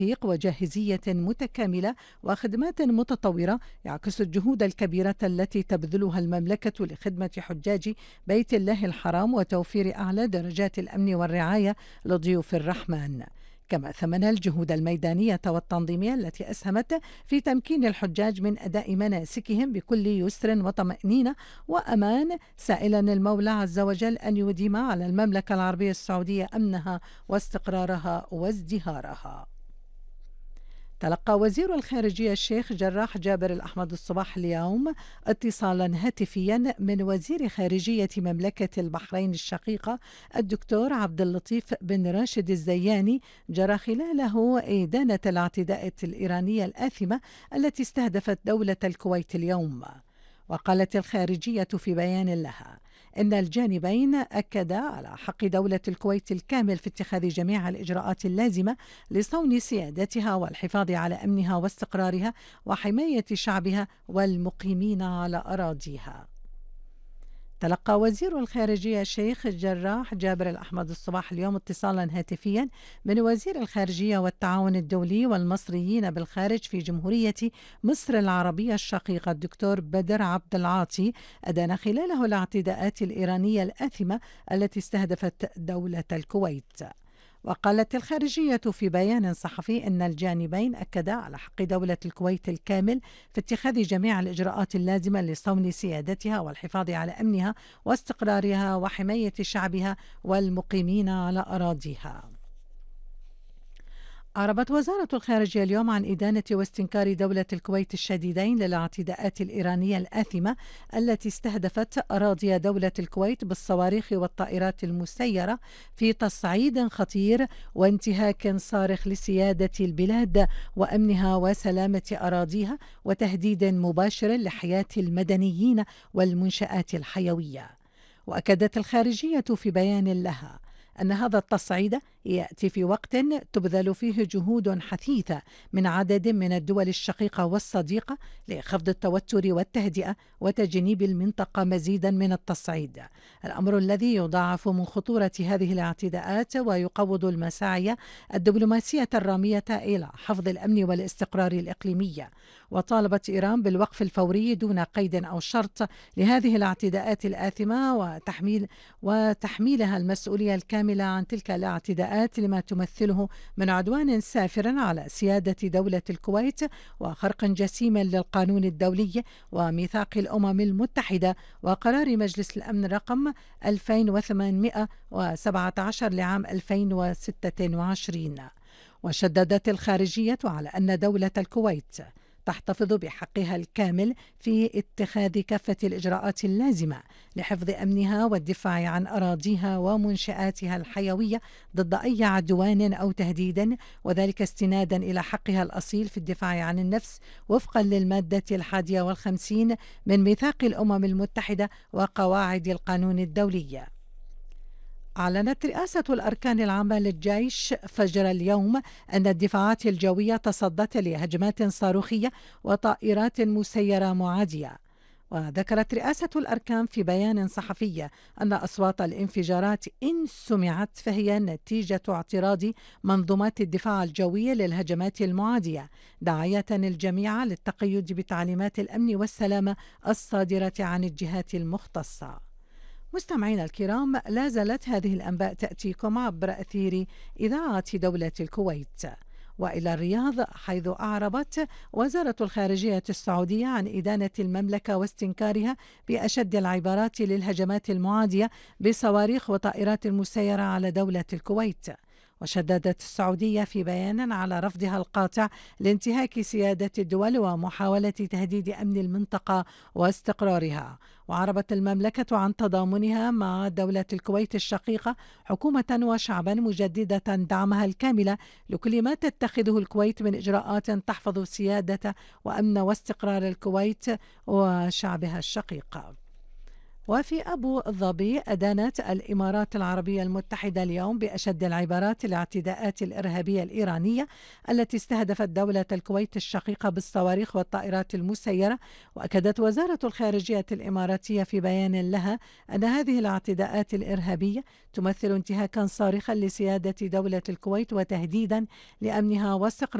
وجاهزية متكاملة وخدمات متطورة يعكس الجهود الكبيرة التي تبذلها المملكة لخدمة حجاج بيت الله الحرام وتوفير أعلى درجات الأمن والرعاية لضيوف الرحمن. كما ثمن الجهود الميدانية والتنظيمية التي أسهمت في تمكين الحجاج من أداء مناسكهم بكل يسر وطمأنينة وأمان، سائلا المولى عز وجل أن يديم على المملكة العربية السعودية أمنها واستقرارها وازدهارها. تلقى وزير الخارجية الشيخ جراح جابر الأحمد الصباح اليوم اتصالا هاتفيا من وزير خارجية مملكة البحرين الشقيقة الدكتور عبد اللطيف بن راشد الزياني، جرى خلاله إدانة الاعتداءات الإيرانية الآثمة التي استهدفت دولة الكويت اليوم. وقالت الخارجية في بيان لها إن الجانبين أكدا على حق دولة الكويت الكامل في اتخاذ جميع الإجراءات اللازمة لصون سيادتها والحفاظ على أمنها واستقرارها وحماية شعبها والمقيمين على أراضيها. تلقى وزير الخارجية الشيخ الجراح جابر الأحمد الصباح اليوم اتصالا هاتفيا من وزير الخارجية والتعاون الدولي والمصريين بالخارج في جمهورية مصر العربية الشقيقة الدكتور بدر عبد العاطي، أدان خلاله الاعتداءات الإيرانية الآثمة التي استهدفت دولة الكويت. وقالت الخارجية في بيان صحفي إن الجانبين أكدا على حق دولة الكويت الكامل في اتخاذ جميع الإجراءات اللازمة لصون سيادتها والحفاظ على أمنها واستقرارها وحماية شعبها والمقيمين على أراضيها. أعربت وزارة الخارجية اليوم عن إدانة واستنكار دولة الكويت الشديدين للاعتداءات الإيرانية الآثمة التي استهدفت أراضي دولة الكويت بالصواريخ والطائرات المسيرة في تصعيد خطير وانتهاك صارخ لسيادة البلاد وأمنها وسلامة أراضيها وتهديد مباشر لحياة المدنيين والمنشآت الحيوية. وأكدت الخارجية في بيان لها أن هذا التصعيد يأتي في وقت تبذل فيه جهود حثيثة من عدد من الدول الشقيقة والصديقة لخفض التوتر والتهدئة وتجنيب المنطقة مزيدا من التصعيد، الأمر الذي يضاعف من خطورة هذه الاعتداءات ويقوض المساعي الدبلوماسية الرامية إلى حفظ الأمن والاستقرار الإقليمي. وطالبت إيران بالوقف الفوري دون قيد أو شرط لهذه الاعتداءات الآثمة وتحميلها المسؤولية الكاملة عن تلك الاعتداءات لما تمثله من عدوان سافر على سيادة دولة الكويت وخرق جسيم للقانون الدولي وميثاق الأمم المتحدة وقرار مجلس الأمن رقم 2817 لعام 2026. وشددت الخارجية على أن دولة الكويت تحتفظ بحقها الكامل في اتخاذ كافة الإجراءات اللازمة لحفظ أمنها والدفاع عن أراضيها ومنشآتها الحيوية ضد أي عدوان أو تهديد، وذلك استنادا إلى حقها الأصيل في الدفاع عن النفس وفقا للمادة 51 من ميثاق الأمم المتحدة وقواعد القانون الدولي. أعلنت رئاسة الأركان العامة للجيش فجر اليوم أن الدفاعات الجوية تصدت لهجمات صاروخية وطائرات مسيرة معادية. وذكرت رئاسة الأركان في بيان صحفي أن أصوات الانفجارات إن سمعت فهي نتيجة اعتراض منظومات الدفاع الجوي للهجمات المعادية، داعية الجميع للتقيد بتعليمات الأمن والسلامة الصادرة عن الجهات المختصة. مستمعينا الكرام، لا زالت هذه الأنباء تأتيكم عبر أثير إذاعة دولة الكويت. وإلى الرياض، حيث أعربت وزارة الخارجية السعودية عن إدانة المملكة واستنكارها بأشد العبارات للهجمات المعادية بصواريخ وطائرات مسيرة على دولة الكويت. وشددت السعودية في بيان على رفضها القاطع لانتهاك سيادة الدول ومحاولة تهديد أمن المنطقة واستقرارها. وعربت المملكة عن تضامنها مع دولة الكويت الشقيقة حكومة وشعبا، مجددة دعمها الكامل لكل ما تتخذه الكويت من إجراءات تحفظ سيادة وأمن واستقرار الكويت وشعبها الشقيق. وفي أبو ظبي أدانت الإمارات العربية المتحدة اليوم بأشد العبارات الاعتداءات الإرهابية الإيرانية التي استهدفت دولة الكويت الشقيقة بالصواريخ والطائرات المسيرة. وأكدت وزارة الخارجية الإماراتية في بيان لها أن هذه الاعتداءات الإرهابية تمثل انتهاكا صارخا لسيادة دولة الكويت وتهديدا لأمنها واستقرارها